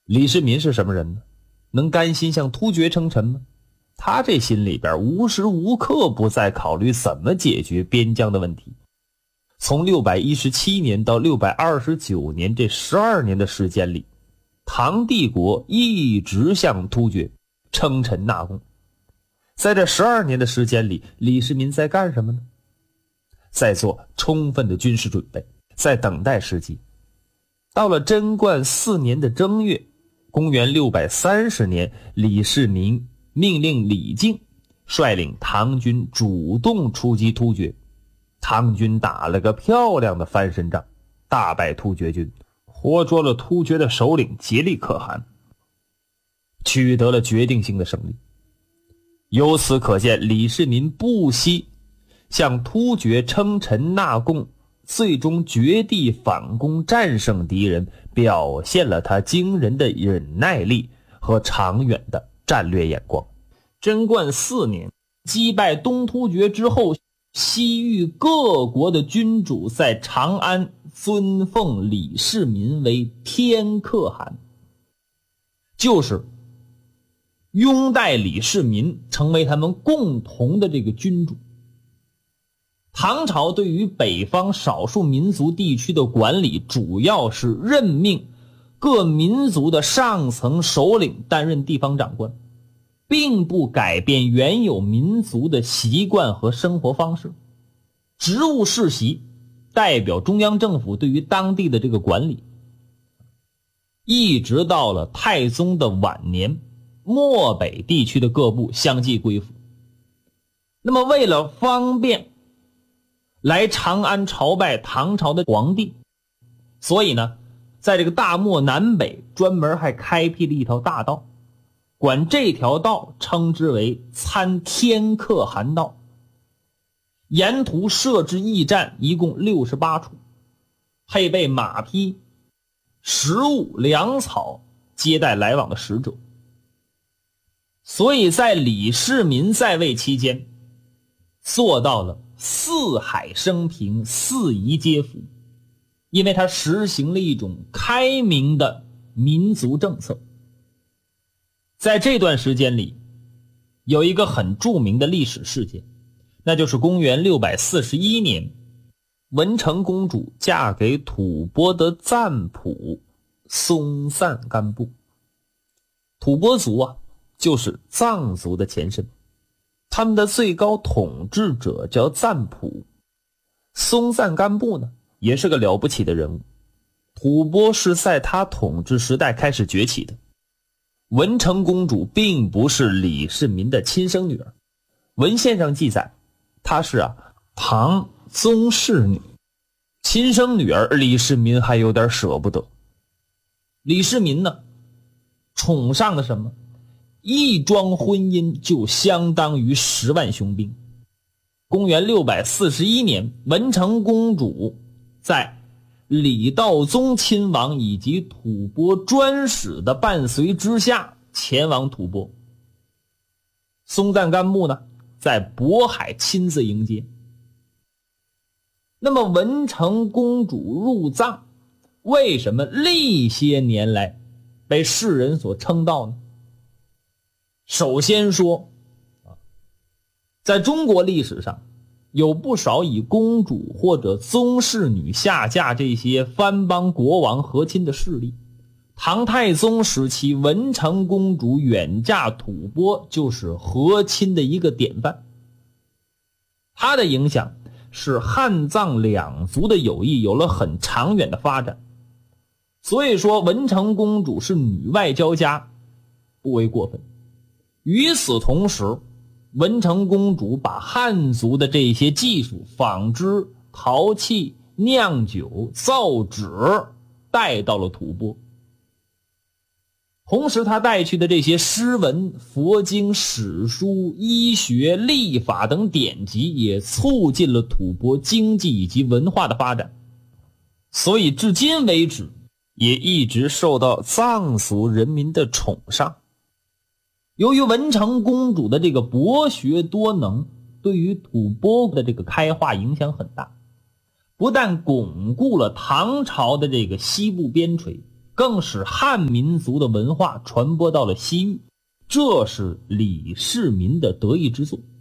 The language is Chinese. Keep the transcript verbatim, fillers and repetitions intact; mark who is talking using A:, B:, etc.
A: 李世民是什么人呢？能甘心向突厥称臣吗？他这心里边无时无刻不在考虑怎么解决边疆的问题。从六百一十七年到六百二十九年这十二年的时间里，唐帝国一直向突厥称臣纳贡。在这十二年的时间里，李世民在干什么呢？在做充分的军事准备，在等待时机。到了贞观四年的正月，公元六百三十年，李世民命令李靖率领唐军主动出击突厥。唐军打了个漂亮的翻身仗，大败突厥军，活捉了突厥的首领颉利可汗，取得了决定性的胜利。由此可见，李世民不惜向突厥称臣纳贡，最终绝地反攻，战胜敌人，表现了他惊人的忍耐力和长远的战略眼光。贞观四年，击败东突厥之后，西域各国的君主在长安尊奉李世民为天可汗，就是拥戴李世民成为他们共同的这个君主。唐朝对于北方少数民族地区的管理，主要是任命各民族的上层首领担任地方长官，并不改变原有民族的习惯和生活方式。职务世袭代表中央政府对于当地的这个管理。一直到了太宗的晚年，漠北地区的各部相继归附。那么为了方便来长安朝拜唐朝的皇帝，所以呢，在这个大漠南北专门还开辟了一条大道，管这条道称之为参天可汗道。沿途设置驿站一共六十八处，配备马匹、食物、粮草，接待来往的使者。所以在李世民在位期间，做到了四海升平，四夷皆服，因为他实行了一种开明的民族政策。在这段时间里，有一个很著名的历史事件，那就是公元六百四十一年，文成公主嫁给吐蕃的赞普松赞干布。吐蕃族啊，就是藏族的前身，他们的最高统治者叫赞普。松赞干布呢，也是个了不起的人物。吐蕃是在他统治时代开始崛起的。文成公主并不是李世民的亲生女儿，文献上记载她是啊唐宗室女，亲生女儿李世民还有点舍不得。李世民呢，宠上了什么？一桩婚姻就相当于十万雄兵。公元六百四十一年，文成公主在李道宗亲王以及吐蕃专使的伴随之下前往吐蕃。松赞干布呢，在渤海亲自迎接。那么文成公主入藏，为什么历些年来被世人所称道呢？首先说，在中国历史上有不少以公主或者宗室女下嫁这些藩邦国王和亲的势力。唐太宗时期，文成公主远嫁吐蕃就是和亲的一个典范。她的影响使汉藏两族的友谊有了很长远的发展。所以说文成公主是女外交家不为过分。与此同时，文成公主把汉族的这些技术，纺织、陶器、酿酒、造纸带到了吐蕃。同时她带去的这些诗文、佛经、史书、医学、历法等典籍也促进了吐蕃经济以及文化的发展。所以至今为止也一直受到藏族人民的宠上。由于文成公主的这个博学多能，对于吐蕃的这个开化影响很大，不但巩固了唐朝的这个西部边陲， 更使汉民族的文化传播到了西域，这是李世民的得意之作。